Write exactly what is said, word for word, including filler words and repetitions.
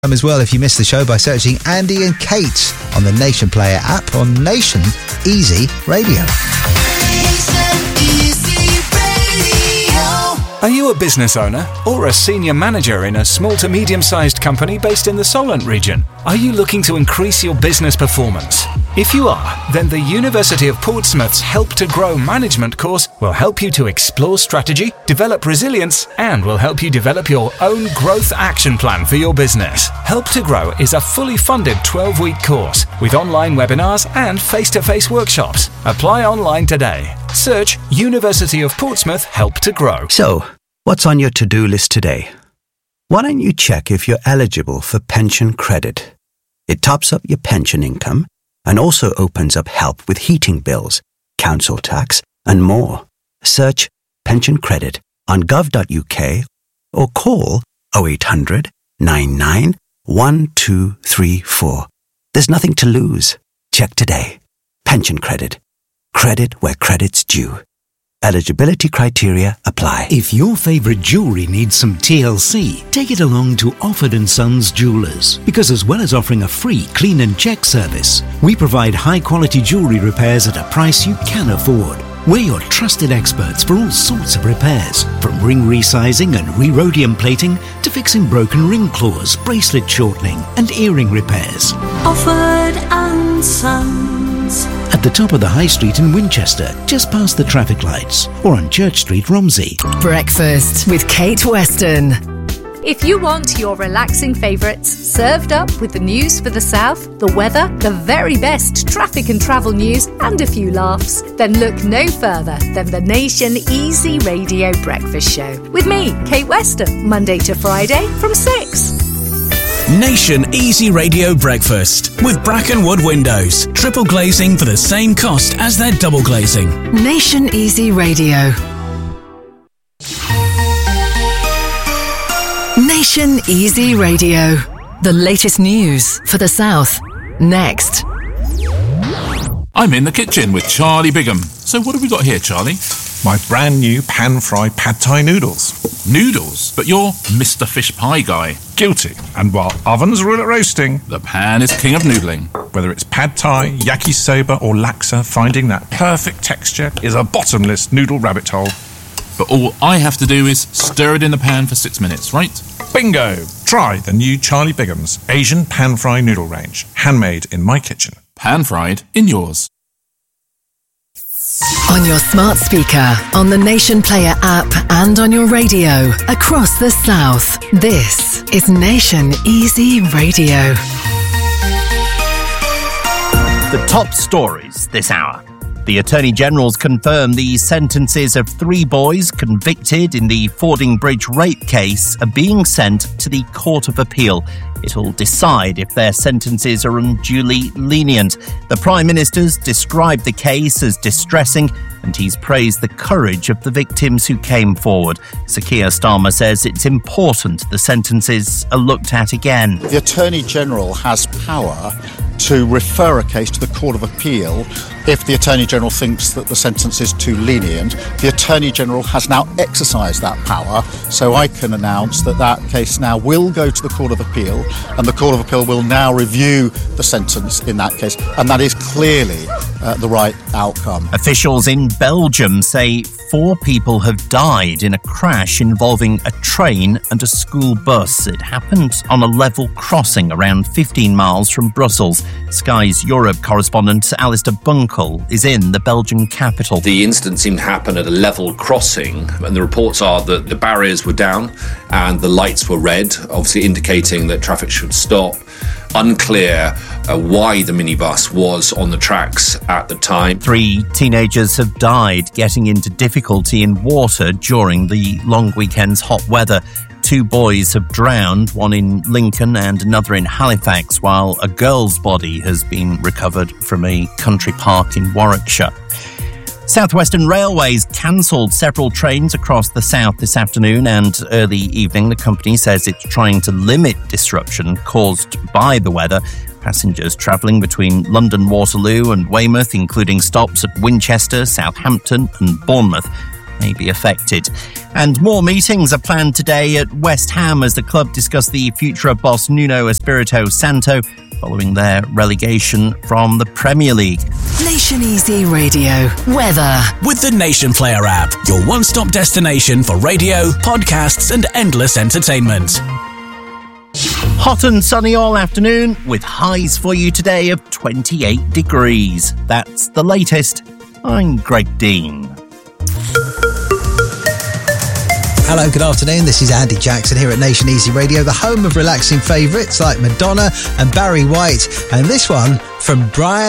as well if you missed the show by searching Andy and Kate on the Nation Player app on Nation Easy Radio. Are you a business owner or a senior manager in a small to medium-sized company based in the Solent region? Are you looking to increase your business performance? If you are, then the University of Portsmouth's Help to Grow management course will help you to explore strategy, develop resilience, and will help you develop your own growth action plan for your business. Help to Grow is a fully funded twelve-week course with online webinars and face-to-face workshops. Apply online today. Search University of Portsmouth Help to Grow. So, what's on your to-do list today? Why don't you check if you're eligible for pension credit? It tops up your pension income and also opens up help with heating bills, council tax, and more. Search pension credit on gov dot u k or call oh eight hundred, nine nine, one two three four. There's nothing to lose. Check today. Pension credit. Credit where credit's due. Eligibility criteria apply. If your favourite jewellery needs some T L C, take it along to Offord and Sons Jewellers. Because as well as offering a free clean and check service, we provide high-quality jewellery repairs at a price you can afford. We're your trusted experts for all sorts of repairs, from ring resizing and re-rhodium plating to fixing broken ring claws, bracelet shortening and earring repairs. Offord and Sons. At the top of the High Street in Winchester, just past the traffic lights, or on Church Street, Romsey. Breakfast with Kate Weston. If you want your relaxing favourites served up with the news for the South, the weather, the very best traffic and travel news, and a few laughs, then look no further than the Nation Easy Radio Breakfast Show. With me, Kate Weston, Monday to Friday from six. Nation Easy Radio Breakfast with Bracken Wood Windows. Triple glazing for the same cost as their double glazing. Nation Easy Radio. Nation Easy Radio. The latest news for the South. Next. I'm in the kitchen with Charlie Bigham. So what have we got here, Charlie? My brand new pan-fried pad thai noodles. Noodles? But you're Mister Fish Pie guy. Guilty. And while ovens rule at roasting, the pan is king of noodling. Whether it's pad thai, yakisoba or laksa, finding that perfect texture is a bottomless noodle rabbit hole. But all I have to do is stir it in the pan for six minutes, right? Bingo! Try the new Charlie Bigham's Asian pan-fried noodle range. Handmade in my kitchen. Pan-fried in yours. On your smart speaker, on the Nation Player app and on your radio across the South. This is Nation Easy Radio. The top stories this hour. The Attorney General's confirmed the sentences of three boys convicted in the Fording Bridge rape case are being sent to the Court of Appeal. It'll decide if their sentences are unduly lenient. The Prime Minister's described the case as distressing and he's praised the courage of the victims who came forward. Sir Keir Starmer says it's important the sentences are looked at again. The Attorney General has power to refer a case to the Court of Appeal if the Attorney General thinks that the sentence is too lenient. The Attorney General has now exercised that power, so I can announce that that case now will go to the Court of Appeal, and the Court of Appeal will now review the sentence in that case, and that is clearly uh, the right outcome. Officials in Belgium say four people have died in a crash involving a train and a school bus. It happened on a level crossing around fifteen miles from Brussels. Sky's Europe correspondent Alistair Bunkle is in the Belgian capital. The incident seemed to happen at a level crossing, and the reports are that the barriers were down and the lights were red, obviously indicating that traffic should stop. Unclear uh, why the minibus was on the tracks at the time. Three teenagers have died getting into difficulty in water during the long weekend's hot weather. Two boys have drowned, one in Lincoln and another in Halifax, while a girl's body has been recovered from a country park in Warwickshire. South Western Railways cancelled several trains across the south this afternoon and early evening. The company says it's trying to limit disruption caused by the weather. Passengers travelling between London Waterloo and Weymouth, including stops at Winchester, Southampton and Bournemouth, may be affected. And more meetings are planned today at West Ham as the club discuss the future of boss Nuno Espirito Santo following their relegation from the Premier League. Nation Easy Radio weather with the Nation Player app, your one-stop destination for radio, podcasts and endless entertainment. Hot and sunny all afternoon with highs for you today of twenty-eight degrees. That's the latest. I'm Greg Dean. Hello, good afternoon. This is Andy Jackson here at Nation Easy Radio, the home of relaxing favourites like Madonna and Barry White. And this one from Brian